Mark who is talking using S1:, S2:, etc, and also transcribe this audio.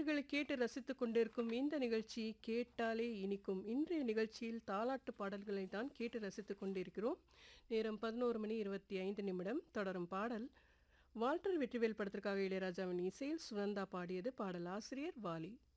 S1: நேயர்களை கேட்டு ரசித்துக் கொண்டிருக்கும் இந்த நிகழ்ச்சி கேட்டாலே இனிக்கும். இன்றைய நிகழ்ச்சியில் தாலாட்டு பாடல்களை தான் கேட்டு ரசித்துக் கொண்டிருக்கிறோம். நேரம் 11:25 தொடரும் பாடல் வால்டர் வெற்றிவேல் படத்திற்காக இளையராஜாவின் இசையில் சுனந்தா பாடியது. பாடல் ஆசிரியர் வாலி.